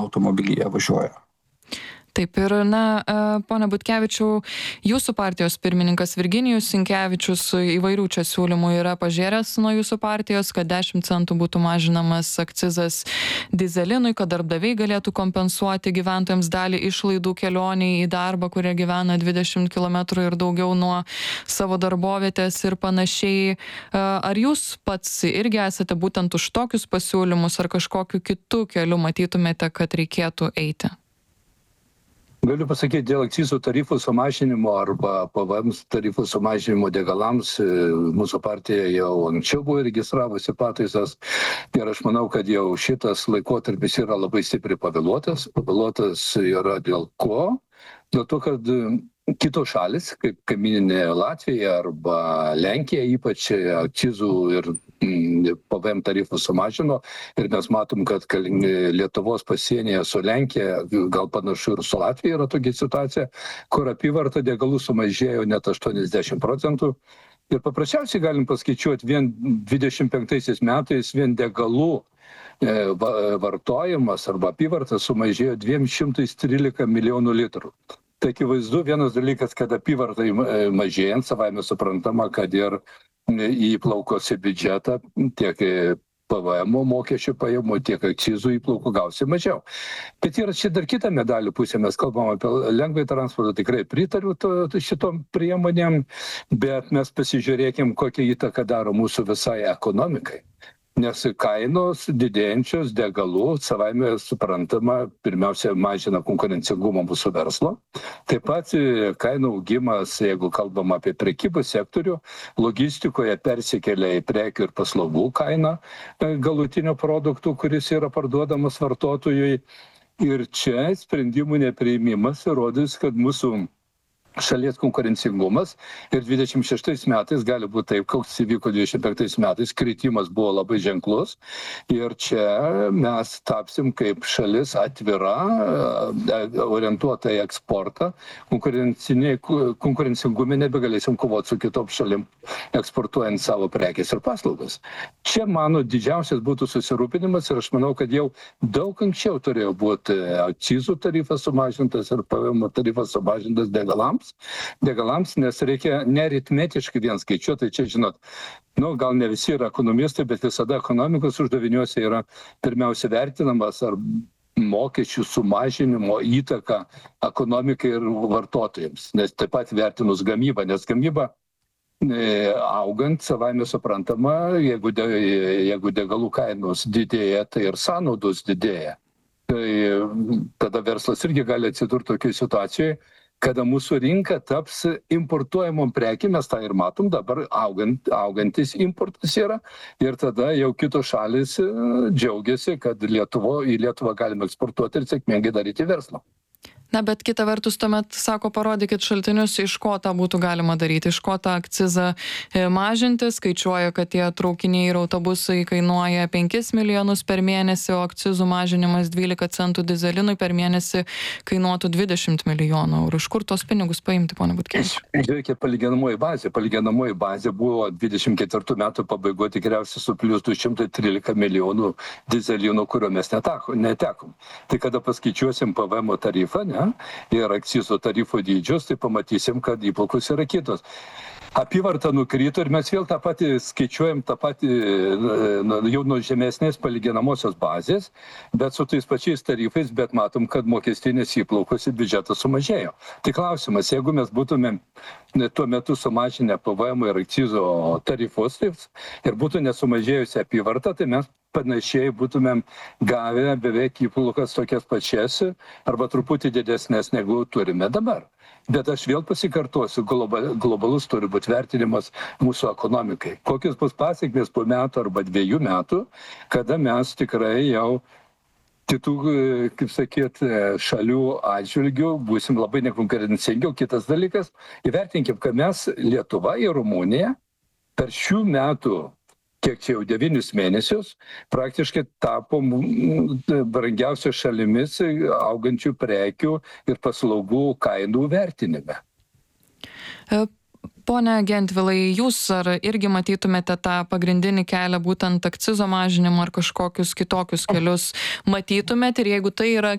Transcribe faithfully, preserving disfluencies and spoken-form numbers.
automobilyje važiuoja. Taip ir, na, pone Butkevičiau, jūsų partijos pirmininkas Virginijus Sinkevičius įvairių čia siūlymų yra pažėręs nuo jūsų partijos, kad dešimt centų būtų mažinamas akcizas dyzelinui, kad darbdaviai galėtų kompensuoti gyventojams dalį išlaidų kelioniai į darbą, kurie gyvena dvidešimt kilometrų ir daugiau nuo savo darbovietės ir panašiai. Ar jūs pats irgi esate būtent už tokius pasiūlymus, ar kažkokiu kitu keliu matytumėte, kad reikėtų eiti? Galiu pasakyti, dėl akcizų tarifų sumažinimo arba P V M tarifų sumažinimo degalams mūsų partija jau anksčiau buvo registravusi pataisas ir aš manau, kad jau šitas laikotarpis yra labai stipriai pavėluotas. Pavėluotas yra dėl ko? Dėl to, kad kitos šalis, kaip kaimyninė Latvija arba Lenkija, ypač akcizų ir P V M tarifų sumažino ir mes matom, kad Lietuvos pasienyje su Lenkija, gal panašu ir su Latvija yra tokia situacija, kur apyvarta degalų sumažėjo net aštuoniasdešimt procentų. Ir paprasčiausiai galim paskaičiuoti, vien dvidešimt penktaisiais metais vien degalų vartojimas arba apyvarta sumažėjo dviem šimtais trylika milijonų litrų. Tai akivaizdu, vienas dalykas, kad apyvartai mažėjant, savaime suprantama, kad ir įplaukos į biudžetą tiek P V M mokesčių pajamų, tiek akcizų įplaukų gausi mažiau. Bet yra čia dar kita medalių pusė, mes kalbam apie lengvąjį transportą, tikrai pritariu šitom priemonėm, bet mes pasižiūrėkim, kokią įtaką daro mūsų visai ekonomikai. Nes kainos didėjančios degalų savaime suprantama, pirmiausia, mažina konkurencingumą mūsų verslo. Taip pat kainų augimas, jeigu kalbam apie prekybos sektorių, logistikoje persikelia į prekių ir paslaugų kainą galutinio produktų, kuris yra parduodamas vartotojui. Ir čia sprendimų nepriimimas rodys, kad mūsų šalies konkurencingumas ir dvidešimt šeštais metais gali būti taip, koks įvyko dvidešimt penktais metais, kritimas buvo labai ženklus ir čia mes tapsim kaip šalis atvira, orientuota į eksportą, konkurencingume nebegalėsim kovoti su kitom šalim, eksportuojant savo prekės ir paslaugas. Čia mano didžiausias būtų susirūpinimas ir aš manau, kad jau daug anksčiau turėjo būti akcizų tarifas sumažintas ir P V M tarifas sumažintas degalams. degalams, nes reikia nearitmetiškai vien skaičiuoti, tai čia žinot, nu, gal ne visi yra ekonomistai, bet visada ekonomikos uždaviniuose yra pirmiausia vertinamas ar mokesčių sumažinimo įtaka ekonomikai ir vartotojams, nes taip pat vertinus gamybą, nes gamyba augant savaime suprantama, jeigu, de, jeigu degalų kainos didėja, tai ir sąnaudos didėja. Tai tada verslas irgi gali atsidurti tokiai situacijai, kada mūsų rinka taps importuojamom prekėm, mes tą ir matom, dabar augant, augantis importas yra ir tada jau kitos šalis džiaugiasi, kad Lietuvo, į Lietuvą galime eksportuoti ir sėkmingai daryti verslą. Na, bet kita vertus, tuomet, sako, parodykit šaltinius, iš ko tą būtų galima daryti, iš ko tą akcizą mažinti, skaičiuoja, kad tie traukiniai ir autobusai kainuoja penkis milijonus per mėnesį, o akcizų mažinimas dvylika centų dyzelinui per mėnesį kainuotų dvidešimt milijonų eurų. Iš kur tos pinigus paimti, pone Butkevičiau? Žiūrėkit, palyginamoji bazė. Palyginamoji bazė buvo dvidešimt ketvirtų metų pabaigoje tikriausiai su plius du šimtai trylika milijonų dyzelinų, kurio mes netekom. Tai kada paskaičiuosim P V M tarifą, ne? Ir akcizo tarifo dydžius, tai pamatysim, kad įplaukos yra kitos. Apyvarta nukrito ir mes vėl tą patį skaičiuojam, tą patį jau nuo žemesnės palyginamosios bazės, bet su tais pačiais tarifais, bet matom, kad mokestinės įplaukos į biudžetą sumažėjo. Tai klausimas, jeigu mes būtumėm tuo metu sumažinę P V M ir akcizo tarifus ir būtų nesumažėjusi apyvarta, tai mes panašiai būtumėm gavę beveik įplaukas tokias pačias arba truputį didesnės negu turime dabar. Bet aš vėl pasikartosiu, global, globalus turi būti vertinimas mūsų ekonomikai. Kokios bus pasiekmės po metų arba dviejų metų, kada mes tikrai jau kitų, kaip sakyt, šalių atžvilgių būsim labai nekonkurencingi. Kitas dalykas, įvertinkim, kad mes Lietuva ir Rumunija per šių metų kiek čia jau devynius mėnesius, praktiškai tapo brangiausios šalimis augančių prekių ir paslaugų kainų vertinime. Pone Gentvilai, jūs ar irgi matytumėte tą pagrindinį kelią būtent akcizo mažinimo ar kažkokius kitokius kelius matytumėte ir jeigu tai yra